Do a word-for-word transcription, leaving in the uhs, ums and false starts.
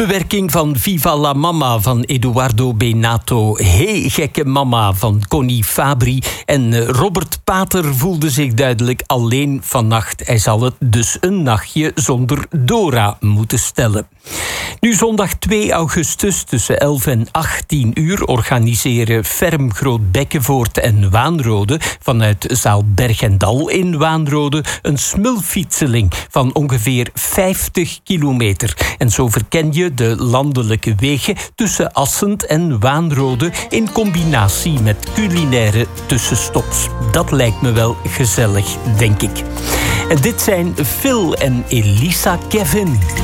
Bewerking van Viva la Mama van Eduardo Benato. Hey gekke mama van Connie Fabri. En Robert Pater voelde zich duidelijk alleen vannacht. Hij zal het dus een nachtje zonder Dora moeten stellen. Nu zondag twee augustus tussen elf en achttien uur organiseren Ferm Groot-Bekkevoort en Waanrode vanuit zaal Berg en Dal in Waanrode een smulfietseling van ongeveer vijftig kilometer. En zo verken je de landelijke wegen tussen Assend en Waanrode in combinatie met culinaire tussenstops. Dat lijkt me wel gezellig, denk ik. En dit zijn Phil en Elisa Kevin.